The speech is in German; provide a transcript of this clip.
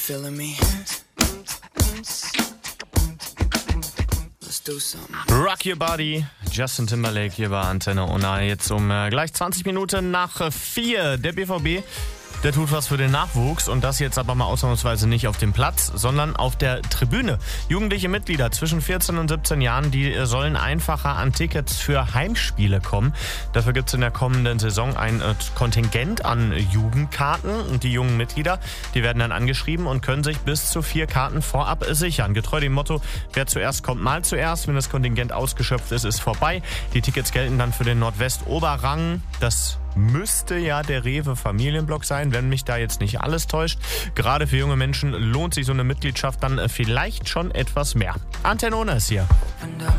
feeling me? Let's do something. Rock Your Body, Justin Timberlake hier bei Antenne Unna. Jetzt gleich 20 Minuten nach 4. Der BVB, der tut was für den Nachwuchs und das jetzt aber mal ausnahmsweise nicht auf dem Platz, sondern auf der Tribüne. Jugendliche Mitglieder zwischen 14 und 17 Jahren, die sollen einfacher an Tickets für Heimspiele kommen. Dafür gibt es in der kommenden Saison ein Kontingent an Jugendkarten und die jungen Mitglieder, die werden dann angeschrieben und können sich bis zu 4 Karten vorab sichern. Getreu dem Motto, wer zuerst kommt, mal zuerst. Wenn das Kontingent ausgeschöpft ist, ist vorbei. Die Tickets gelten dann für den Nordwest-Oberrang. Das müsste ja der Rewe Familienblock sein, wenn mich da jetzt nicht alles täuscht. Gerade für junge Menschen lohnt sich so eine Mitgliedschaft dann vielleicht schon etwas mehr. Antenne Unna ist hier.